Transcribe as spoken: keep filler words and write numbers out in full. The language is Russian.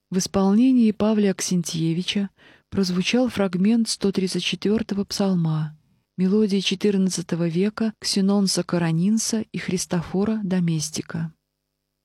В исполнении Павла Аксентьевича прозвучал фрагмент сто тридцать четвёртого псалма, мелодии четырнадцатого века Ксенонса Каранинса и Христофора Доместика.